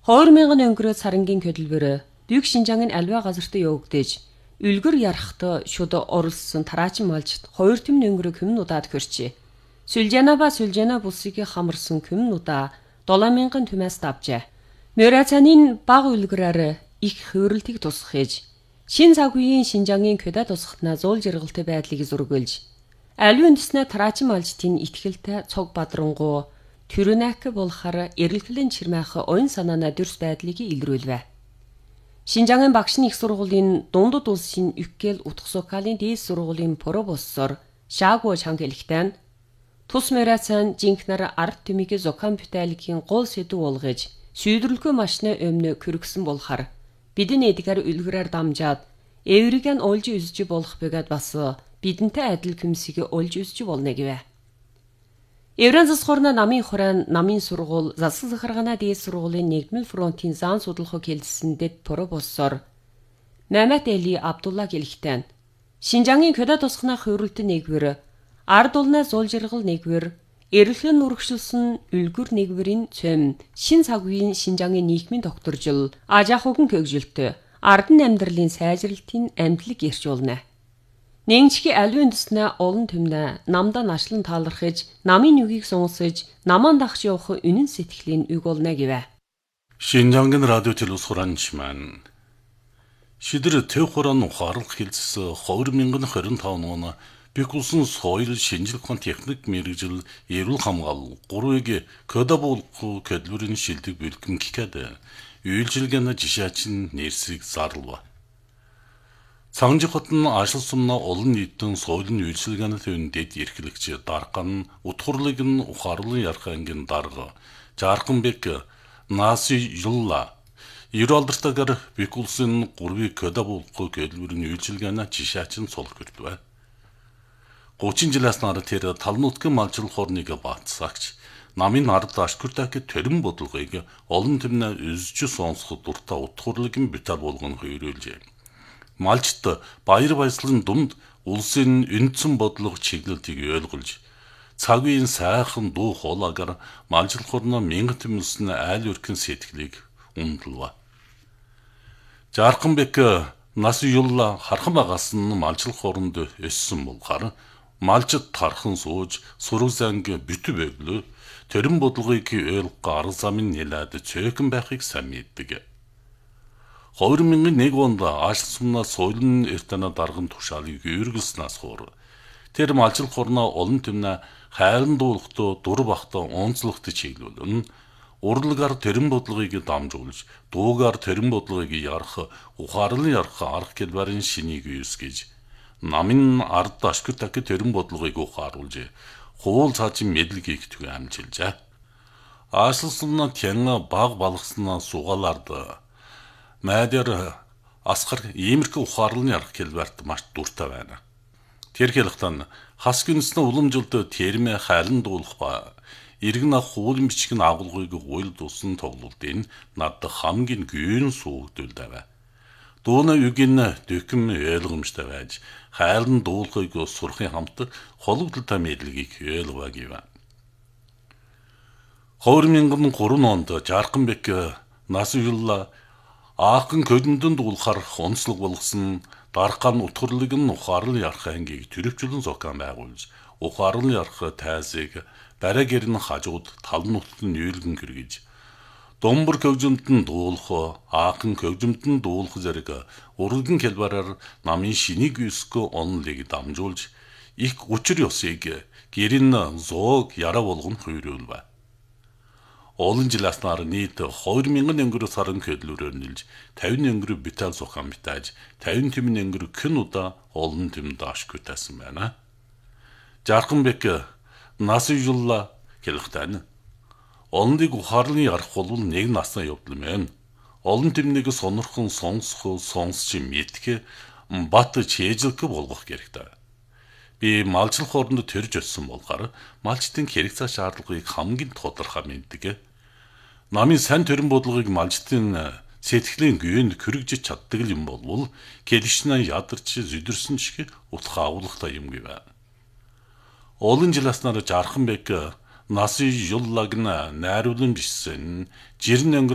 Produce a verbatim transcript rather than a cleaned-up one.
хоёр мянган өнгөрөөд сарангийн хөдөлгөөр Дүйг Шинжаангийн альва газартаа явагдаж үлгэр ярахта шуд оролцсон тараачин малжт хоёр түмэн өнгөрөө хүмнуудад хөрчээ. Сүлжанаба сүлжана булсыг хамарсан хүмнуудаа долоо мянган түмээс давжээ. Мөрацанын баг үлгэрээр их хөврөлтийг тусгахж шин цаг үеийн Шинжаангийн көдө тусгахнаа зуул жаргалтай байдлыг зургуулж аливаа үндэснээ тараачин малжтын итгэлтэй цог бадрангуу Төрөнэк болохаар эрэлхлэн чирмээх оюун санаана дөрс байдлыг илрүүлвэ. Шинжаангийн багшны их сургуулийн дундад улсын Үккел Утгасукалийн дээд сургуулийн профессор Шаагуо Чангэлхтэн тус мэрацан жинхнэр ард түмийг зокан бүтээлгийн гол сэдв болгож шийдвэрлэхгүй машины өмнө көргсөн болохоор бидний эдгээр үлгэрээр дамжаад эврийг нь олж үзэж болох бөгөөд бас бидэнтэй адил хүмсийг олж үзэж болно гэвэ. Еврен засхорна намын хураан намын сургууль засаг захаргаана дээд сургуулийн нэгдмэл фронтын зан судлахыг хэлсэн дэд профессор Мамат Эли Абдулла гэлхтэн Шинжаангийн көдө тусгахны хөврөлтөд нэгвэр ард улнаа зуул жаргал нэгвэр эрэлхэн үргэлжилсэн үлгэр нэгвэрийн цөм шин цаг үеийн Шинжаангийн нийгмийн докторжил ажаах өгөн хөгжилтөө ардан амьдралын сайжралтын амтлаг ирч болно. Нэгчги аливаа үндэснээ олон түмнэ намда нашлан таалархаж намын үгийг сонсож намаан дахж явах үнэн сэтгэлийн үг болно гэвэ. Шинжаангийн радио телевиз хураанчман шидэр төв хураан ухаарлах хэлс хоёр мянган хорин таван он бикулсын соёл шинжилх техник мэргэжил эрүүл хамгаалал гурвыг көдө болох хөдөлмөрийн шилдэг бэлтгэн гэхэд үйлчилгээний жишээчин нэрсийг зарлав. Цангижхот нь ашил сумна олон нийтэн соёлын үйлчилгээний төвөнд эрхлэгч дарган утгуурлыг нь ухаарлын ярхангийн дарга Жарканбек Наси Юлла Иролдортагар бикулсын гурвыг көдө болох хөдөлмөрийн үйлчилгээний жишээчин сул хөрлөв. гучин жилээс нар тэр талнууткын малжил хорныг баатсагч намын ард ашгүртак төрөн бодлогыг олон түмнэ үзж сонсоход дуртай утгуурлыг нь битар болгон хөрөөлжээ. Малжт баяр баясгалын дунд улсын үндсэн бодлого чиглэлтийг ойлгуулж цаг үеийн сайхан дуу хоолойгоор малжил хорно мянган түмэлсэн айл өркөн сэтгэлийг ундлав. Жарканбек Насиюлла хархан багаас нь малжил хоронд өссөн болохоор малжид тархан сууж сураг занг битүү байглуу төрөн бодлогыг ойлгох арга замын нэлээд цөөхөн байхыг сайн мэддэг. хоёр мянган нэг онд ашил сумна соёлын эртэнэ дарган тушаалыг үргэлснээс хуур. Тэр малжил хорноо олон түмнэ хайран дуулахтаа дур бахтаа онцлогт чиглүүлэн урлагаар төрөн бодлогыг дамжуулж дуугаар төрөн бодлогыг ярах ухаарлын ярах арга хэлбэрийн шинийг үүсгэж намын ард ашгүртак төрөн бодлогыг ухааруулж хуул цаажин мэдлэгийг түгэ амжилжээ. Ашил сумна тянга баг балгснаа сугаалард Майдэр асгар иймэрхүү ухаарлын арга хэлбэрт маш дуртай байна. Тэр хэлэхдээ хас гинснэ уламжилд термэ хайлан дуулах ба иргэн хуулын бичиг агуулгыг уйл дусан тоглолтын над хамгийн гүйн суугдуулдав. Дууна үгэн дөкм ойлгомжтой байж хайлан дуулахыг сурахын хамт хологдолтой мэдлэгийг ойлгова гэв. хоёр мянган гурван онд Жарканбек Насиюлла Аахан көдөндөн дуулахар онцлог болгосон даргаан утгуурлыг нь ухаарлын ярах ангийг төрөвчлэн зокан байгуулж ухаарлын ярах тайзыг бараа гэрн хажууд талн нутгад нь үйлгэн гэргэж Домбор көвжөмд нь дуулах, аахан көвжөмд нь дуулах зэрэг урлагийн хэлбэрээр намын шинийг үсгөө онлыг дамжуулж их учир ёсыг гэрэн зоог яра болгон хөрөөлв. Олон жилээс нар нийт хоёр мянган өнгөрөө сарын хөдөлгөөрөөр нэлж тавин өнгөрөө битал сухам битааж тавин түмэн өнгөрөө кэн удаа олон түмэнд ашгүтсэн байна. Жарканбек Насиюлла хэлэхдээ олоныг ухаарлын ярах бол нэг насны явдал мэн. Олон түмнийг сонирхон сонсох, сонсч мэдэх бат чэжлэх болгох хэрэгтэй. Би малжил хооронд төрж өссөн болохоор малчтын хэрэгцээ шаардлагыг хамгийн тодорхой мэддэг. Намын сайн төрөн бодлогыг малжтын сэтгэлийн гүйнд хүргэж чаддаг юм болвол гэлшнэ ядарч зүдэрсэн ч утга агуулгатай юм гэв. Олон жилээс нар Жарканбек Насиюллаг найруулан бичсэн жирэн